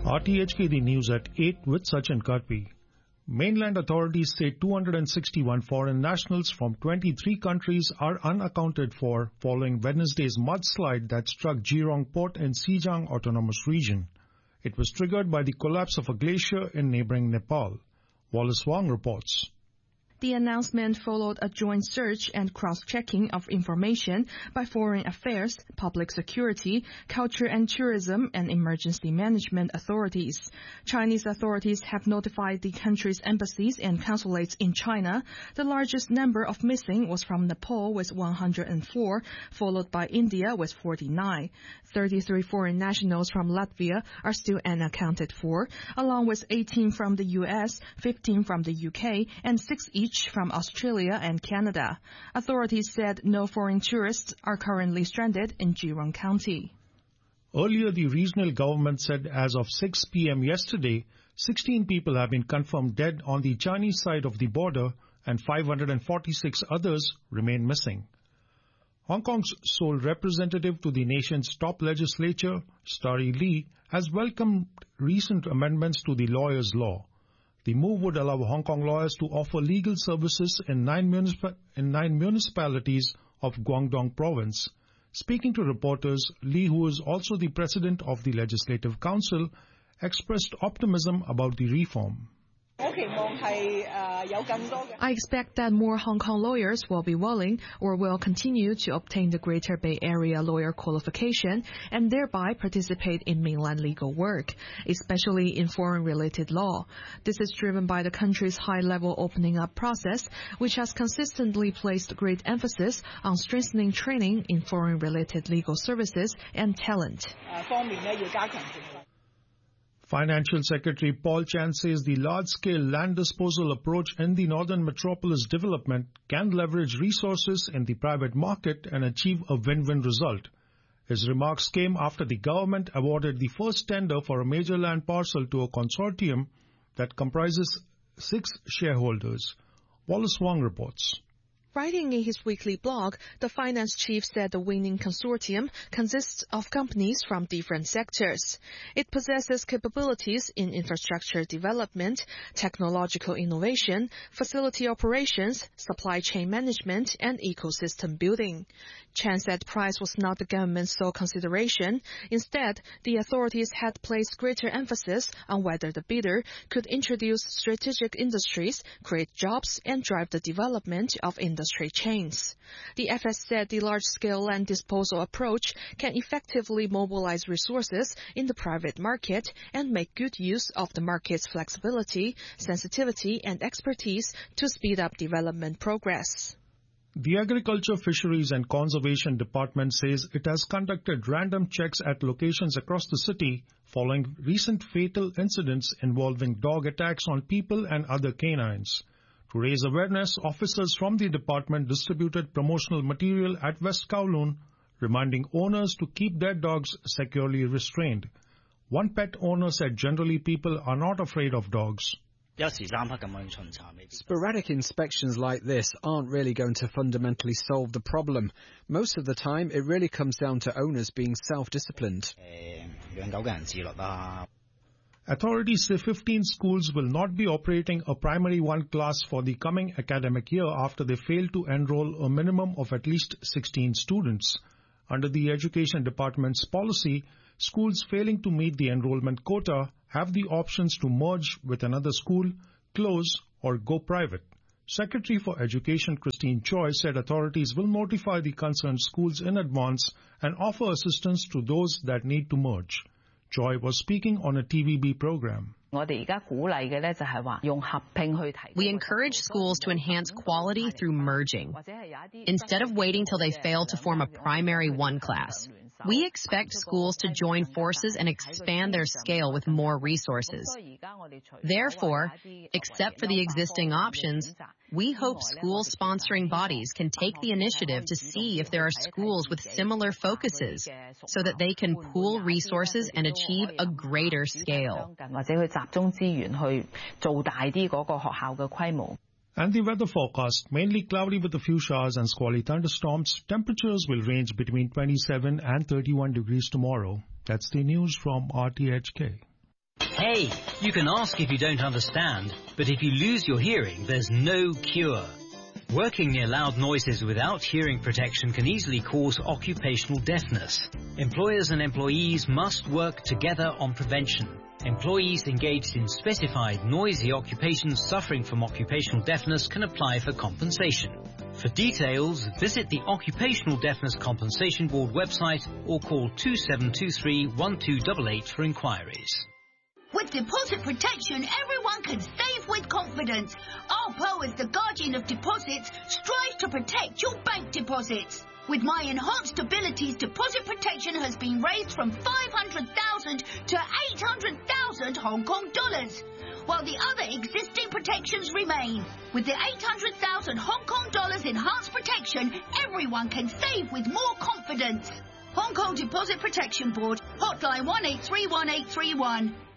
RTHK The News at 8 with Sachin Karpi. Mainland authorities say 261 foreign nationals from 23 countries are unaccounted for following Wednesday's mudslide that struck Jirong Port in Xizang Autonomous Region. It was triggered by the collapse of a glacier in neighboring Nepal. Wallace Wang reports. The announcement followed a joint search and cross-checking of information by Foreign Affairs, Public Security, Culture and Tourism, and Emergency Management authorities. Chinese authorities have notified the country's embassies and consulates in China. The largest number of missing was from Nepal with 104, followed by India with 49. 33 foreign nationals from Latvia are still unaccounted for, along with 18 from the US, 15 from the UK, and 6 each from Australia and Canada. Authorities said no foreign tourists are currently stranded in Jirong County. Earlier, the regional government said as of 6 p.m. yesterday, 16 people have been confirmed dead on the Chinese side of the border and 546 others remain missing. Hong Kong's sole representative to the nation's top legislature, Starry Lee, has welcomed recent amendments to the lawyers' law. The move would allow Hong Kong lawyers to offer legal services in nine municipalities of Guangdong province. Speaking to reporters, Lee, who is also the president of the Legislative Council, expressed optimism about the reform. I expect that more Hong Kong lawyers will be willing or will continue to obtain the Greater Bay Area lawyer qualification and thereby participate in mainland legal work, especially in foreign-related law. This is driven by the country's high-level opening up process, which has consistently placed great emphasis on strengthening training in foreign-related legal services and talent. Financial Secretary Paul Chan says the large-scale land disposal approach in the Northern Metropolis development can leverage resources in the private market and achieve a win-win result. His remarks came after the government awarded the first tender for a major land parcel to a consortium that comprises 6 shareholders. Wallace Wang reports. Writing in his weekly blog, the finance chief said the winning consortium consists of companies from different sectors. It possesses capabilities in infrastructure development, technological innovation, facility operations, supply chain management, and ecosystem building. Chan said price was not the government's sole consideration. Instead, the authorities had placed greater emphasis on whether the bidder could introduce strategic industries, create jobs, and drive the development of industry chains. The FS said the large-scale land disposal approach can effectively mobilize resources in the private market and make good use of the market's flexibility, sensitivity, and expertise to speed up development progress. The Agriculture, Fisheries and Conservation Department says it has conducted random checks at locations across the city following recent fatal incidents involving dog attacks on people and other canines. To raise awareness, officers from the department distributed promotional material at West Kowloon, reminding owners to keep their dogs securely restrained. One pet owner said generally people are not afraid of dogs. Sporadic inspections like this aren't really going to fundamentally solve the problem. Most of the time, it really comes down to owners being self-disciplined. Authorities say 15 schools will not be operating a primary 1 class for the coming academic year after they failed to enroll a minimum of at least 16 students. Under the Education Department's policy, schools failing to meet the enrollment quota have the options to merge with another school, close, or go private. Secretary for Education Christine Choi said authorities will notify the concerned schools in advance and offer assistance to those that need to merge. Choi was speaking on a TVB program. We encourage schools to enhance quality through merging. Instead of waiting till they fail to form a primary 1 class, we expect schools to join forces and expand their scale with more resources. Therefore, except for the existing options, we hope school-sponsoring bodies can take the initiative to see if there are schools with similar focuses so that they can pool resources and achieve a greater scale. And the weather forecast, mainly cloudy with a few showers and squally thunderstorms. Temperatures will range between 27 and 31 degrees tomorrow. That's the news from RTHK. Hey, you can ask if you don't understand, but if you lose your hearing, there's no cure. Working near loud noises without hearing protection can easily cause occupational deafness. Employers and employees must work together on prevention. Employees engaged in specified noisy occupations suffering from occupational deafness can apply for compensation. For details, visit the Occupational Deafness Compensation Board website or call 2723 1288 for inquiries. With deposit protection, everyone can save with confidence. ARPO, as the guardian of deposits, strives to protect your bank deposits. With My Enhanced Abilities, deposit protection has been raised from 500,000 to 800,000 Hong Kong dollars, while the other existing protections remain. With the 800,000 Hong Kong dollars enhanced protection, everyone can save with more confidence. Hong Kong Deposit Protection Board, hotline 1831 831.